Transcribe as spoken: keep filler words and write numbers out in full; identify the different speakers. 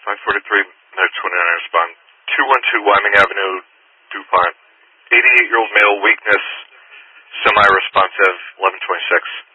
Speaker 1: five forty-three, minute twenty-nine, respond. two one two Wyoming Avenue, DuPont. eighty-eight-year-old male, weakness, semi-responsive, eleven twenty-six.